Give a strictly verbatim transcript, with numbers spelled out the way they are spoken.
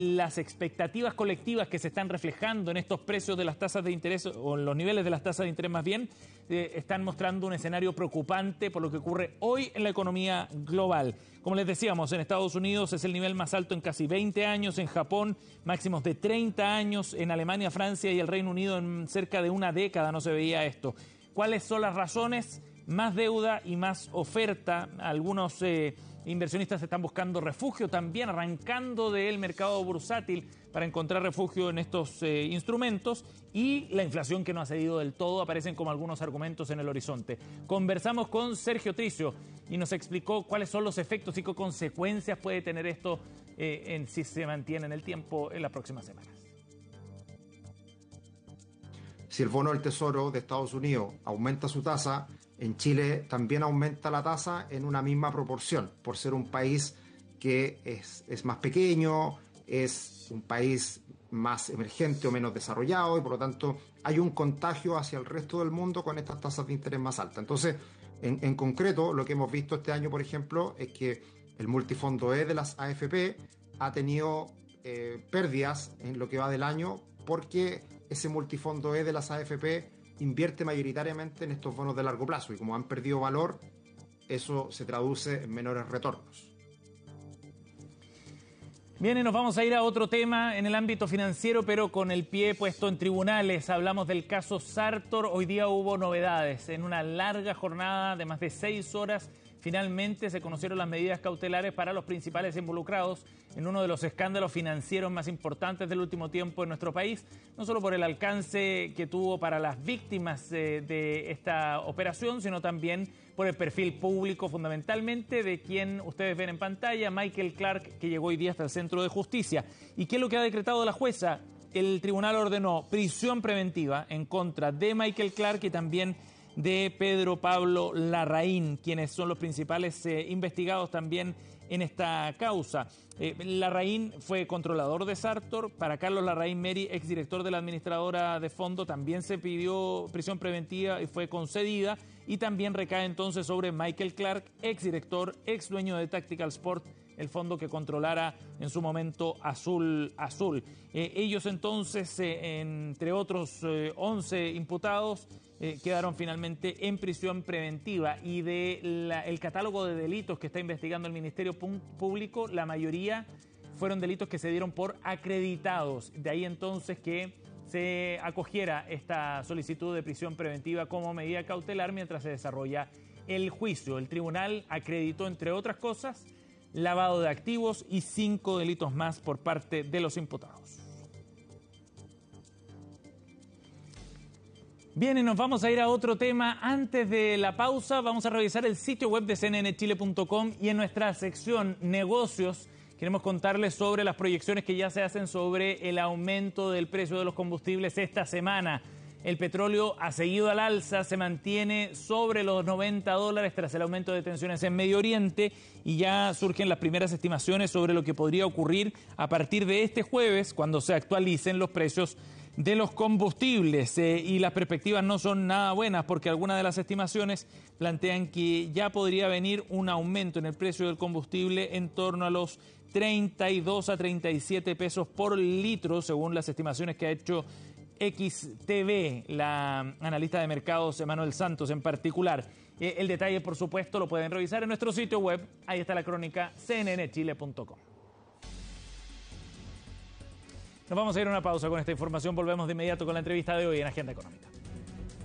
las expectativas colectivas que se están reflejando en estos precios de las tasas de interés, o en los niveles de las tasas de interés más bien, eh, están mostrando un escenario preocupante por lo que ocurre hoy en la economía global. Como les decíamos, en Estados Unidos es el nivel más alto en casi veinte años, en Japón máximos de treinta años, en Alemania, Francia y el Reino Unido en cerca de una década no se veía esto. ¿Cuáles son las razones? Más deuda y más oferta. Algunos eh, inversionistas están buscando refugio también, arrancando del mercado bursátil para encontrar refugio en estos eh, instrumentos, y la inflación que no ha cedido del todo aparecen como algunos argumentos en el horizonte. Conversamos con Sergio Tricio y nos explicó cuáles son los efectos y qué consecuencias puede tener esto eh, en si se mantiene en el tiempo en las próximas semanas. Si el bono del Tesoro de Estados Unidos aumenta su tasa, en Chile también aumenta la tasa en una misma proporción, por ser un país que es, es más pequeño, es un país más emergente o menos desarrollado, y por lo tanto hay un contagio hacia el resto del mundo con estas tasas de interés más altas. Entonces, en, en concreto, lo que hemos visto este año, por ejemplo, es que el multifondo E de las A F P ha tenido eh, pérdidas en lo que va del año, porque ese multifondo E de las A F P invierte mayoritariamente en estos bonos de largo plazo, y como han perdido valor, eso se traduce en menores retornos. Bien, y nos vamos a ir a otro tema en el ámbito financiero, pero con el pie puesto en tribunales. Hablamos del caso Sartor. Hoy día hubo novedades. En una larga jornada de más de seis horas, finalmente se conocieron las medidas cautelares para los principales involucrados en uno de los escándalos financieros más importantes del último tiempo en nuestro país, no solo por el alcance que tuvo para las víctimas eh, de esta operación, sino también por el perfil público, fundamentalmente de quien ustedes ven en pantalla, Michael Clark, que llegó hoy día hasta el Centro de Justicia. ¿Y qué es lo que ha decretado la jueza? El tribunal ordenó prisión preventiva en contra de Michael Clark y también de Pedro Pablo Larraín, quienes son los principales eh, investigados también en esta causa. Eh, Larraín fue controlador de Sartor. Para Carlos Larraín Meri, exdirector de la administradora de fondo, también se pidió prisión preventiva y fue concedida, y también recae entonces sobre Michael Clark, exdirector, ex dueño de Tactical Sport, el fondo que controlara en su momento Azul Azul. Eh, ellos entonces, eh, entre otros eh, once imputados, eh, quedaron finalmente en prisión preventiva, y de la, el catálogo de delitos que está investigando el Ministerio Público, la mayoría fueron delitos que se dieron por acreditados. De ahí entonces que se acogiera esta solicitud de prisión preventiva como medida cautelar mientras se desarrolla el juicio. El tribunal acreditó, entre otras cosas, lavado de activos y cinco delitos más por parte de los imputados. Bien, y nos vamos a ir a otro tema. Antes de la pausa, vamos a revisar el sitio web de C N N Chile punto com, y en nuestra sección negocios queremos contarles sobre las proyecciones que ya se hacen sobre el aumento del precio de los combustibles esta semana. El petróleo ha seguido al alza, se mantiene sobre los noventa dólares tras el aumento de tensiones en Medio Oriente, y ya surgen las primeras estimaciones sobre lo que podría ocurrir a partir de este jueves, cuando se actualicen los precios de los combustibles. Eh, y las perspectivas no son nada buenas, porque algunas de las estimaciones plantean que ya podría venir un aumento en el precio del combustible en torno a los treinta y dos a treinta y siete pesos por litro, según las estimaciones que ha hecho X T V, la analista de mercados Emanuel Santos en particular. Eh, el detalle, por supuesto, lo pueden revisar en nuestro sitio web. Ahí está la crónica, C N N Chile punto com. Nos vamos a ir a una pausa con esta información. Volvemos de inmediato con la entrevista de hoy en Agenda Económica.